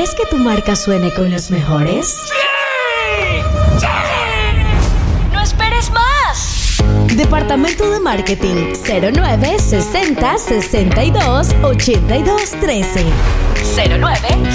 ¿Quieres que tu marca suene con los mejores? ¡Sí! ¡Sí! ¡No esperes más! Departamento de Marketing 09 60 62 82 13. 09